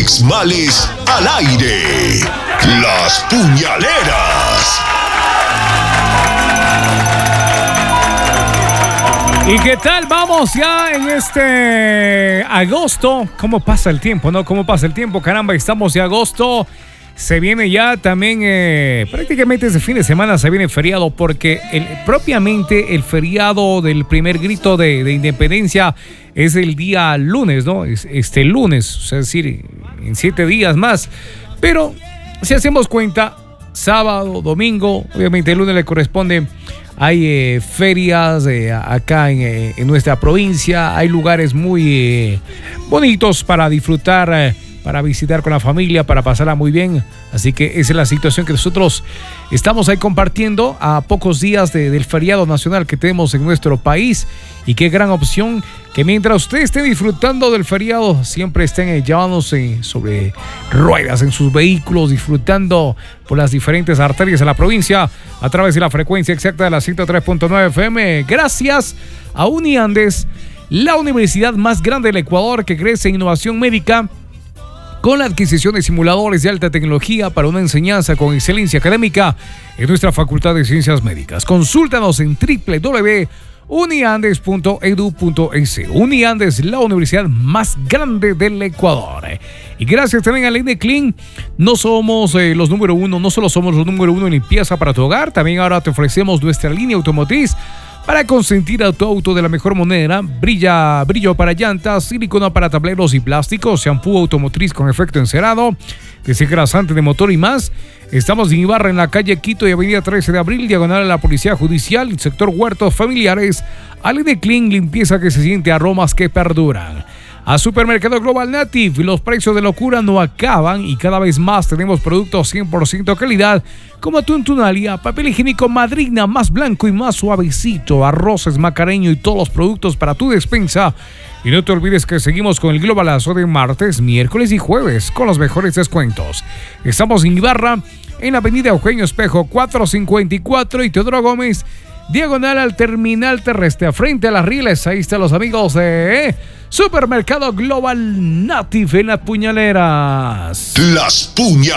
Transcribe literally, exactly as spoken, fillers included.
X-Males al aire. Las Puñaleras. ¿Y qué tal? Vamos ya en este agosto. ¿Cómo pasa el tiempo, no? ¿Cómo pasa el tiempo? Caramba, estamos de agosto. Se viene ya también, eh, prácticamente ese fin de semana se viene feriado, porque el, propiamente el feriado del primer grito de, de independencia es el día lunes, ¿no? Es, este lunes, es decir, en siete días más. Pero si hacemos cuenta, sábado, domingo, obviamente el lunes le corresponde. Hay eh, ferias eh, acá en, eh, en nuestra provincia, hay lugares muy eh, bonitos para disfrutar, eh, para visitar con la familia, para pasarla muy bien. Así que esa es la situación que nosotros estamos ahí compartiendo a pocos días de, del feriado nacional que tenemos en nuestro país. Y qué gran opción que mientras ustedes estén disfrutando del feriado, siempre estén eh, llevándose sobre ruedas en sus vehículos, disfrutando por las diferentes arterias de la provincia a través de la frecuencia exacta de la ciento tres punto nueve F M. Gracias a Uniandes, la universidad más grande del Ecuador que crece en innovación médica, con la adquisición de simuladores de alta tecnología para una enseñanza con excelencia académica en nuestra Facultad de Ciencias Médicas. Consúltanos en doble u doble u doble u punto uniandes punto edu punto es. Uniandes, la universidad más grande del Ecuador. Y gracias también a Ley Clean, no somos eh, los número uno, no solo somos los número uno en limpieza para tu hogar, también ahora te ofrecemos nuestra línea automotriz para consentir a tu auto de la mejor manera. Brilla, brillo para llantas, silicona para tableros y plásticos, shampoo automotriz con efecto encerado, desengrasante de motor y más. Estamos en Ibarra, en la calle Quito y avenida trece de abril, diagonal a la Policía Judicial, sector Huertos Familiares. Aline Clean, limpieza que se siente, aromas que perduran. A Supermercado Global Native, los precios de locura no acaban y cada vez más tenemos productos cien por ciento calidad, como atún Tunalia, papel higiénico Madrina, más blanco y más suavecito, arroces Macareño y todos los productos para tu despensa. Y no te olvides que seguimos con el Globalazo de martes, miércoles y jueves con los mejores descuentos. Estamos en Ibarra, en la avenida Eugenio Espejo cuatrocientos cincuenta y cuatro y Teodoro Gómez, diagonal al terminal terrestre, frente a las Rieles. Ahí están los amigos de Supermercado Global Native en las Puñaleras. Las Puñaleras.